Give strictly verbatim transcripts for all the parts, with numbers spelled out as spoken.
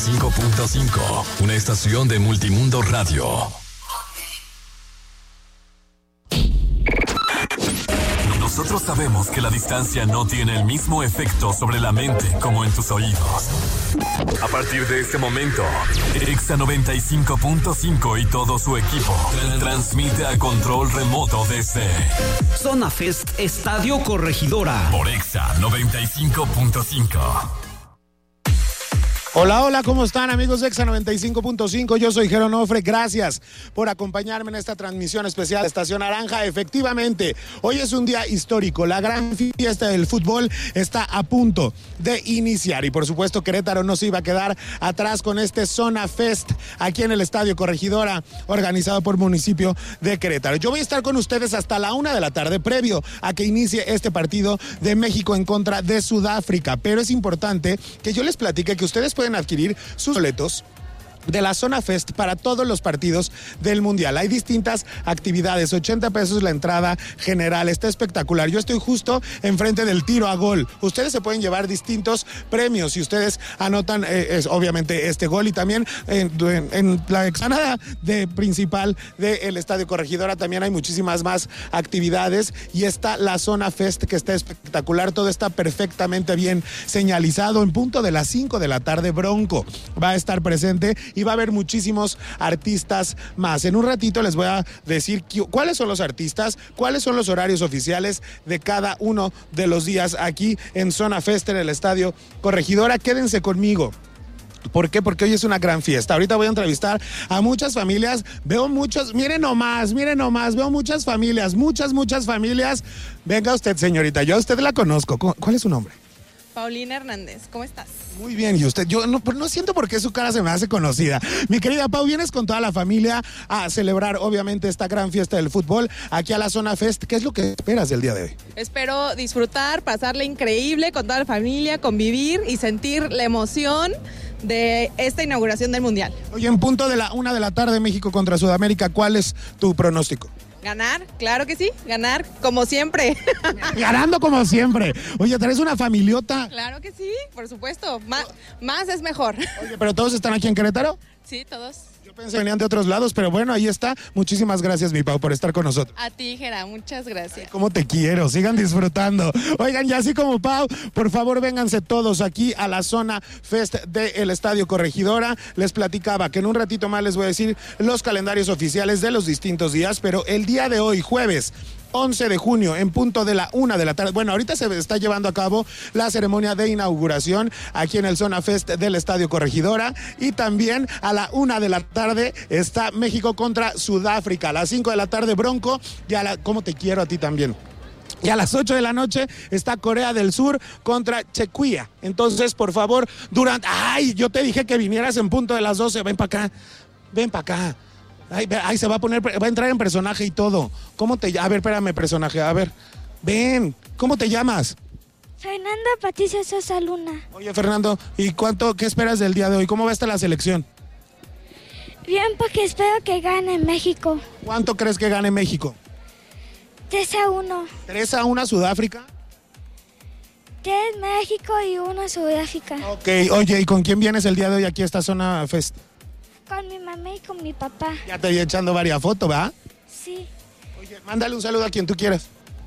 cinco punto cinco, una estación de Multimundo Radio. Nosotros sabemos que la distancia no tiene el mismo efecto sobre la mente como en tus oídos. A partir de este momento, Exa noventa y cinco punto cinco y todo su equipo transmite a control remoto desde Zona Fest Estadio Corregidora por Exa noventa y cinco punto cinco. Hola, hola, ¿cómo están amigos de Exa noventa y cinco punto cinco? Yo soy Jero Nofre, gracias por acompañarme en esta transmisión especial de Estación Naranja. Efectivamente, hoy es un día histórico, la gran fiesta del fútbol está a punto de iniciar y por supuesto Querétaro no se iba a quedar atrás con este Zona Fest aquí en el Estadio Corregidora, organizado por municipio de Querétaro. Yo voy a estar con ustedes hasta la una de la tarde, previo a que inicie este partido de México en contra de Sudáfrica, pero es importante que yo les platique que ustedes pueden adquirir sus boletos de la Zona Fest para todos los partidos del Mundial. Hay distintas actividades, ochenta pesos la entrada general, está espectacular. Yo estoy justo enfrente del tiro a gol. Ustedes se pueden llevar distintos premios si ustedes anotan, eh, es, obviamente, este gol y también en, en, en la explanada de principal del Estadio Corregidora también hay muchísimas más actividades y está la Zona Fest que está espectacular, todo está perfectamente bien señalizado. En punto de las cinco de la tarde, Bronco va a estar presente y va a haber muchísimos artistas más. En un ratito les voy a decir cuáles son los artistas, cuáles son los horarios oficiales de cada uno de los días aquí en Zona Fest en el Estadio Corregidora. Quédense conmigo. ¿Por qué? Porque hoy es una gran fiesta. Ahorita voy a entrevistar a muchas familias. Veo muchos, miren nomás, miren nomás, veo muchas familias, muchas, muchas familias. Venga usted, señorita, yo a usted la conozco. ¿Cuál es su nombre? Paulina Hernández, ¿cómo estás? Muy bien, ¿y usted? Yo no, no siento por qué su cara se me hace conocida. Mi querida Pau, vienes con toda la familia a celebrar, obviamente, esta gran fiesta del fútbol aquí a la Zona Fest. ¿Qué es lo que esperas del día de hoy? Espero disfrutar, pasarle increíble con toda la familia, convivir y sentir la emoción de esta inauguración del Mundial. Oye, en punto de la una de la tarde, México contra Sudamérica, ¿cuál es tu pronóstico? Ganar, claro que sí, ganar como siempre. Ganando como siempre. Oye, ¿traes una familiota? Claro que sí, por supuesto. Más, más es mejor. Oye, ¿pero todos están aquí en Querétaro? Sí, todos. Yo pensé que venían de otros lados, pero bueno, ahí está. Muchísimas gracias, mi Pau, por estar con nosotros. A ti, Jera, muchas gracias. Ay, cómo te quiero, sigan disfrutando. Oigan, y así como Pau, por favor, vénganse todos aquí a la Zona Fest del Estadio Corregidora. Les platicaba que en un ratito más les voy a decir los calendarios oficiales de los distintos días, pero el día de hoy, jueves once de junio, en punto de la una de la tarde. Bueno, ahorita se está llevando a cabo la ceremonia de inauguración aquí en el Zona Fest del Estadio Corregidora y también a la una de la tarde está México contra Sudáfrica. A las cinco de la tarde, Bronco, y a la... ¿Cómo te quiero a ti también? Y a las ocho de la noche está Corea del Sur contra Chequia. Entonces, por favor, durante... ¡Ay! Yo te dije que vinieras en punto de las doce. Ven para acá. Ven para acá. Ay, ay, se va a poner, va a entrar en personaje y todo. ¿Cómo te llamas? A ver, espérame, personaje, a ver. Ven, ¿cómo te llamas? Fernando Patricia Sosa Luna. Oye, Fernando, ¿y cuánto, qué esperas del día de hoy? ¿Cómo va a estar la selección? Bien, porque espero que gane México. ¿Cuánto crees que gane México? tres a uno. ¿tres a uno Sudáfrica? tres México y uno Sudáfrica. Ok, oye, ¿y con quién vienes el día de hoy aquí a esta Zona Fest? Con mi mamá y con mi papá. Ya te vi echando varias fotos, ¿verdad? Sí. Oye, mándale un saludo a quien tú quieras.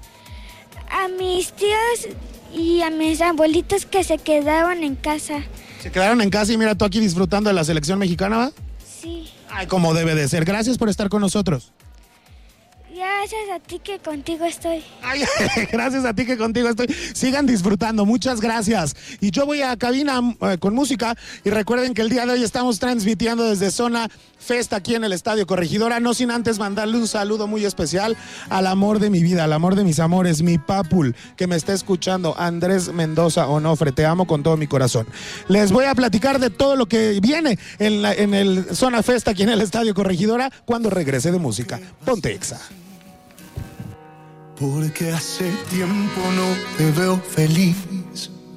A mis tíos y a mis abuelitos que se quedaron en casa. Se quedaron en casa y mira tú aquí disfrutando de la selección mexicana, ¿va? Sí. Ay, como debe de ser. Gracias por estar con nosotros. Gracias a ti que contigo estoy. Ay, gracias a ti que contigo estoy. Sigan disfrutando, muchas gracias. Y yo voy a cabina eh, con música y recuerden que el día de hoy estamos transmitiendo desde Zona Fest aquí en el Estadio Corregidora, no sin antes mandarle un saludo muy especial al amor de mi vida, al amor de mis amores, mi papul, que me está escuchando, Andrés Mendoza Onofre, te amo con todo mi corazón. Les voy a platicar de todo lo que viene en, la, en el Zona Fest aquí en el Estadio Corregidora cuando regrese de música. Ponte Exa. Porque hace tiempo no te veo feliz.